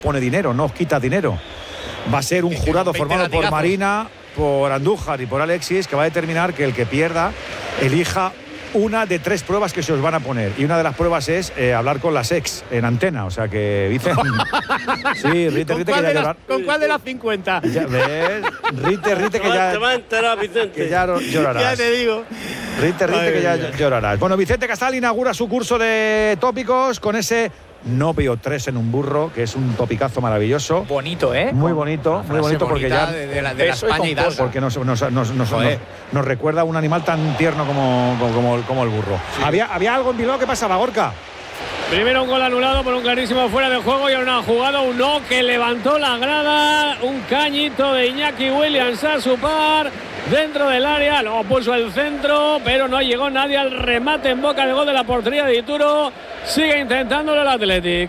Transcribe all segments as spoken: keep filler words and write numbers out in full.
pone dinero, no os quita dinero. Va a ser un jurado formado por Marina, por Andújar y por Alexis, que va a determinar que el que pierda elija una de tres pruebas que se os van a poner. Y una de las pruebas es eh, hablar con las ex en antena. O sea que dicen. Sí, Rite, Rite, que ya llorar. ¿Con cuál de las cincuenta? Ya ves, Rite, Rite, que ya. Te va a enterar, Vicente. Que ya llorarás. Ya te digo. Rite, Rite, Ay, que ya Dios. llorarás. Bueno, Vicente Casal inaugura su curso de tópicos con ese No veo tres en un burro, que es un topicazo maravilloso. Bonito, ¿eh? Muy bonito, muy bonito porque ya. De, de la, de la Eso y España con Hidalgo. Porque nos, nos, nos, nos, nos, nos recuerda a un animal tan tierno como, como, como el burro. Sí. ¿Había, ¿Había algo en Bilbao que pasaba, Gorka? Primero un gol anulado por un clarísimo fuera de juego y una jugada, un no que levantó la grada, un cañito de Iñaki Williams a su par dentro del área, luego puso el centro, pero no llegó nadie al remate en boca de gol de la portería de Dituro. Sigue intentándolo el Athletic.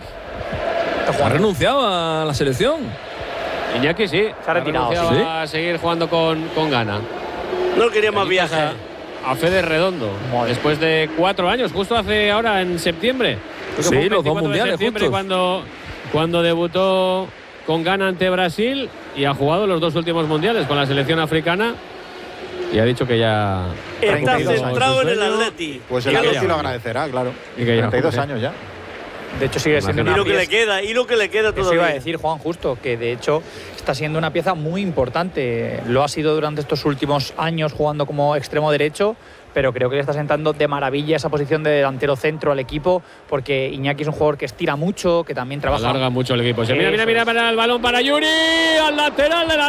¿Ha renunciado a la selección? Iñaki sí, se ha retirado. ¿Sí? ¿Sí? A seguir jugando con, con gana. No quería más viajes. A Fede Redondo, Madre. Después de cuatro años, justo hace ahora en septiembre. Sí, los dos mundiales juntos. Cuando, cuando debutó con Ghana ante Brasil y ha jugado los dos últimos mundiales con la selección africana y ha dicho que ya está centrado en el Atleti. Pues el Atleti lo agradecerá, claro. Y que treinta y dos años ya. De hecho sigue siendo y una lo que pieza. le queda y lo que le queda todavía. Eso iba a decir Juan justo, que de hecho está siendo una pieza muy importante. Lo ha sido durante estos últimos años jugando como extremo derecho, pero creo que le está sentando de maravilla esa posición de delantero centro al equipo, porque Iñaki es un jugador que estira mucho, que también trabaja. Alarga mucho el equipo. Se mira, mira, mira para el balón para Yuri, al lateral de la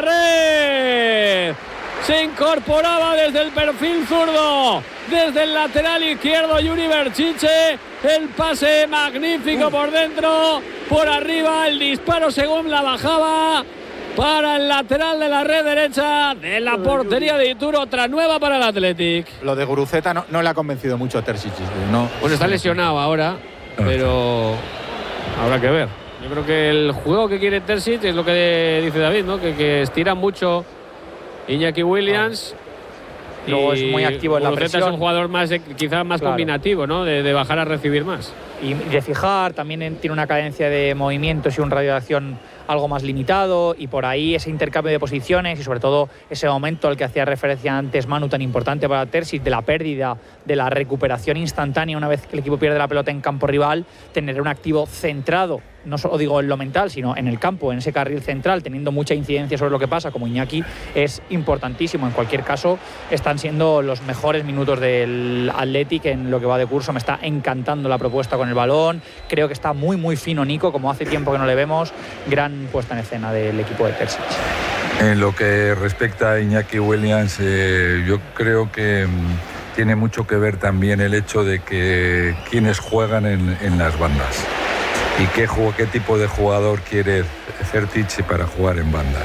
red. Se incorporaba desde el perfil zurdo, desde el lateral izquierdo Yuri Berchiche. El pase magnífico por dentro, por arriba el disparo según la bajaba para el lateral de la red derecha de la portería de Dituro. Otra nueva para el Athletic. Lo de Guruceta no, no le ha convencido mucho a Terzic. No. Pues está lesionado ahora, pero habrá que ver. Yo creo que el juego que quiere Terzic es lo que dice David, ¿no? Que, que estira mucho Iñaki Williams. Luego es muy activo en la Guruceta presión. es un jugador más, quizás más Claro. combinativo, ¿no? De, de bajar a recibir más. Y de fijar, también en- tiene una cadencia de movimientos y un radio de acción algo más limitado, y por ahí ese intercambio de posiciones y sobre todo ese momento al que hacía referencia antes Manu, tan importante para Terzic, de la pérdida, de la recuperación instantánea una vez que el equipo pierde la pelota en campo rival, tener un activo centrado, no solo digo en lo mental, sino en el campo, en ese carril central, teniendo mucha incidencia sobre lo que pasa, como Iñaki, es importantísimo. En cualquier caso, están siendo los mejores minutos del Athletic en lo que va de curso. Me está encantando la propuesta con el balón. Creo que está muy, muy fino Nico, como hace tiempo que no le vemos. Gran puesta en escena del equipo de Terzic. En lo que respecta a Iñaki Williams, eh, yo creo que mm, tiene mucho que ver también el hecho de que quienes juegan en, en las bandas y qué, qué tipo de jugador quiere Terzic para jugar en banda.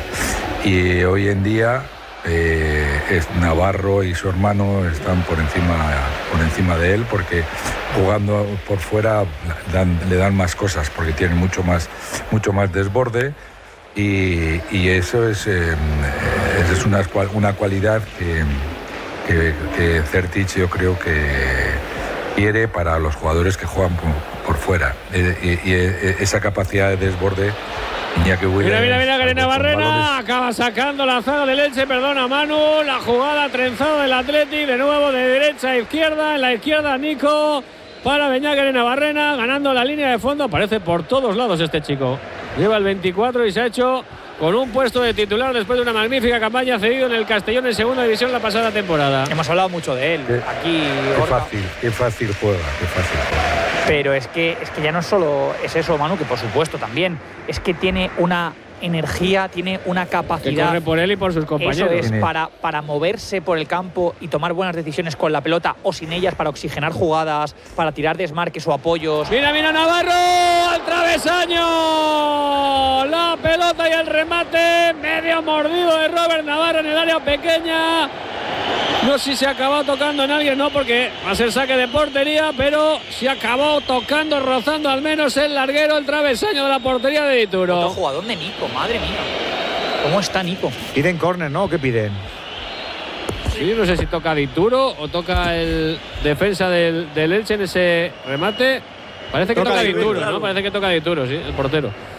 Y hoy en día eh, es Navarro y su hermano están por encima, por encima de él, porque jugando por fuera dan, le dan más cosas, porque tienen mucho más, mucho más desborde. Y, y eso es, eh, es una, una cualidad que, que, que Terzic yo creo que quiere para los jugadores que juegan por, por fuera. Y, y, y esa capacidad de desborde, Iñaki Williams. Mira, mira, mira, Garena con Barrena balones. acaba sacando la zaga del Elche, perdona Manu, la jugada trenzada del Athletic, de nuevo de derecha a izquierda, en la izquierda Nico, para Beñat Garena Barrena, ganando la línea de fondo, aparece por todos lados este chico. Lleva el veinticuatro y se ha hecho con un puesto de titular después de una magnífica campaña, cedido en el Castellón en segunda división la pasada temporada. Hemos hablado mucho de él Qué- aquí. Qué Gorka. fácil, qué fácil juega, qué fácil juega. Pero es que, es que ya no solo es eso, Manu, que por supuesto también, es que tiene una energía, tiene una Que capacidad. corre por él y por sus compañeros. Eso es, Tiene- para, para moverse por el campo y tomar buenas decisiones con la pelota o sin ellas, para oxigenar jugadas, para tirar desmarques o apoyos. Mira, mira Navarro, al travesaño. La pelota y el remate, medio mordido de Robert Navarro en el área pequeña. No sé si se acabó tocando en alguien, no, porque va a ser saque de portería, pero se acabó tocando, rozando al menos el larguero, el travesaño de la portería de Otro Dituro. jugador de Nico, madre mía. ¿Cómo está Nico? Piden córner, ¿no? ¿Qué piden? Sí, no sé si toca Dituro o toca el defensa del, del Elche en ese remate. Parece que Toca toca Dituro, Dituro, claro. ¿no? Parece que toca Dituro, sí, el portero.